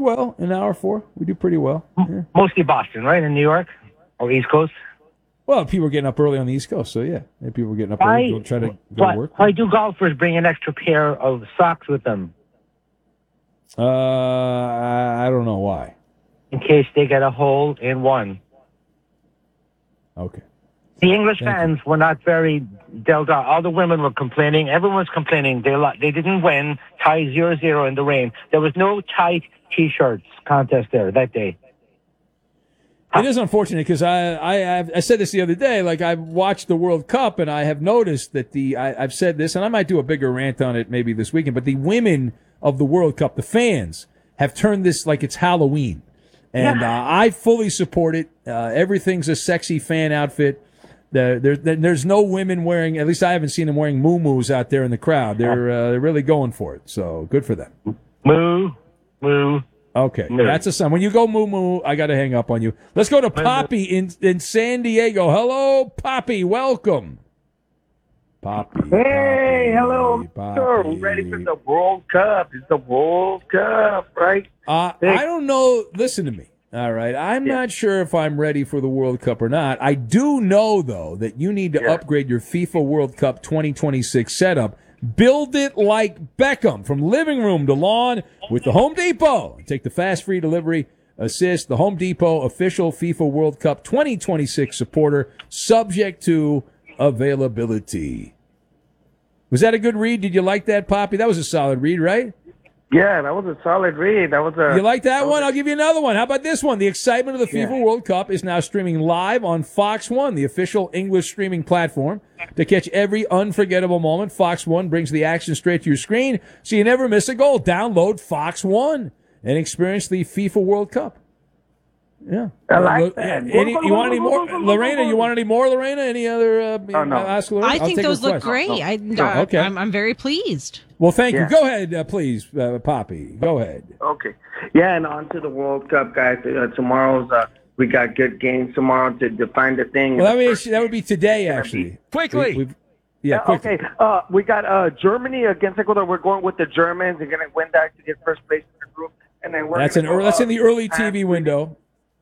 well in hour 4. We do pretty well. Yeah. Mostly Boston, right? In New York or East Coast? Well, people are getting up early on the East Coast, so yeah. People are getting up early. They'll try to go to work. Why do golfers bring an extra pair of socks with them? I don't know why. In case they get a hole in one. Okay. The English fans were not very dealt out. All the women were complaining. Everyone was complaining. They didn't win. Tie 0-0 in the rain. There was no tight T-shirts contest there that day. It is unfortunate because I said this the other day. Like, I've watched the World Cup and I have noticed that I've said this, and I might do a bigger rant on it maybe this weekend, but the women of the World Cup, the fans, have turned this like it's Halloween. And I fully support it. Everything's a sexy fan outfit. There's no women wearing, at least I haven't seen them wearing muumuus out there in the crowd. They're really going for it. So good for them. Moo. Okay, that's a sign. When you go moo, I got to hang up on you. Let's go to Poppy in San Diego. Hello, Poppy. Welcome. Poppy. Hey, hello. Poppy. We're ready for the World Cup. It's the World Cup, right? I don't know. Listen to me. All right. I'm not sure if I'm ready for the World Cup or not. I do know, though, that you need to upgrade your FIFA World Cup 2026 setup. Build it like Beckham, from living room to lawn with the Home Depot. Take the fast free delivery assist. The Home Depot official FIFA World Cup 2026 supporter, subject to availability. Was that a good read? Did you like that, Poppy? That was a solid read, right? Yeah, that was a solid read. You like that one? I'll give you another one. How about this one? The excitement of the FIFA World Cup is now streaming live on Fox One, the official English streaming platform. To catch every unforgettable moment, Fox One brings the action straight to your screen, so you never miss a goal. Download Fox One and experience the FIFA World Cup. Yeah. I like that. You want any more? Lorena, you want any more, Lorena? Any other? No. Ask Lorena? I think those look great. Okay. I'm very pleased. Well, thank you. Go ahead, please, Poppy. Go ahead. Okay. Yeah, and on to the World Cup, guys. Tomorrow's we got good games tomorrow to define the thing. Well, that would be today, actually. Quickly. Quickly. Okay. We got Germany against Ecuador. We're going with the Germans. They're going to win that to get first place in the group. And then that's in the early TV window.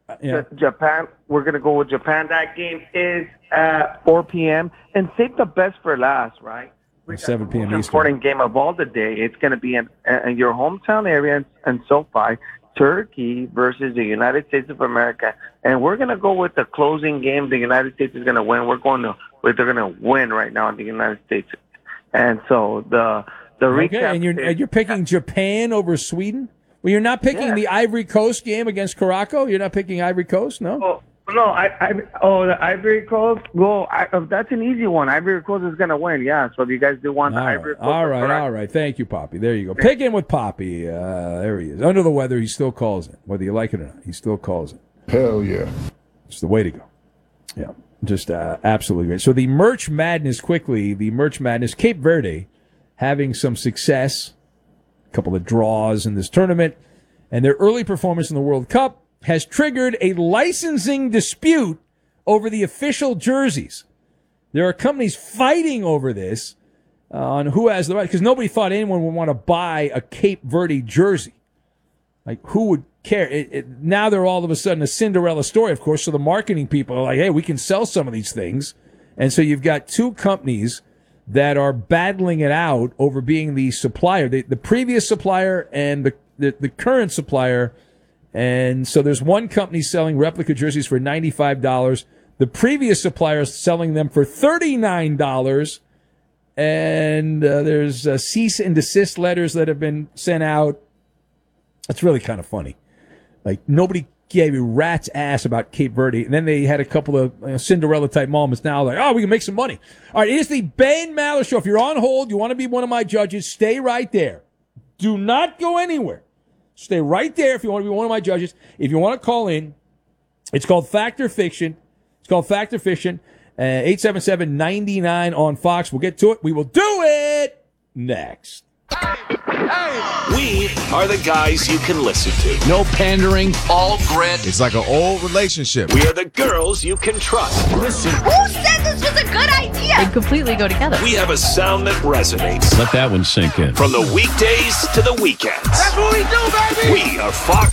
Japan. We're going to go with Japan. That game is at 4 p.m. And save the best for last, right? 7 p.m. Eastern. Important game of all the day. It's going to be in your hometown area in SoFi, Turkey versus the United States of America. And we're going to go with the closing game. The United States is going to win. They're going to win right now in the United States. And so the recap. And you're picking Japan over Sweden? Well, you're not picking the Ivory Coast game against Morocco? You're not picking Ivory Coast, no? No, the Ivory Coast. Well, that's an easy one. Ivory Coast is going to win. Yeah. So if you guys do want the Ivory Coast, all right. Thank you, Poppy. There you go. Pick in with Poppy. There he is. Under the weather, he still calls it. Whether you like it or not, he still calls it. Hell yeah. It's the way to go. Yeah, just absolutely great. So the Merch Madness, Cape Verde having some success. A couple of draws in this tournament, and their early performance in the World Cup has triggered a licensing dispute over the official jerseys. There are companies fighting over this on who has the right, because nobody thought anyone would want to buy a Cape Verde jersey. Like, who would care? Now they're all of a sudden a Cinderella story, of course, so the marketing people are like, hey, we can sell some of these things. And so you've got two companies that are battling it out over being the supplier, the previous supplier and the current supplier. And so there's one company selling replica jerseys for $95. The previous supplier is selling them for $39. And there's cease and desist letters that have been sent out. It's really kind of funny. Like, nobody gave a rat's ass about Cape Verde. And then they had a couple of Cinderella-type moments now, like, we can make some money. All right, it is the Ben Maller Show. If you're on hold, you want to be one of my judges, stay right there. Do not go anywhere. Stay right there if you want to be one of my judges. If you want to call in, it's called Fact or Fiction. 877-99 on Fox. We'll get to it. We will do it next. We are the guys you can listen to. No pandering. All grit. It's like an old relationship. We are the girls you can trust. Listen. Who said this was a good idea? They completely go together. We have a sound that resonates. Let that one sink in. From the weekdays to the weekends. That's what we do, baby! We are Fox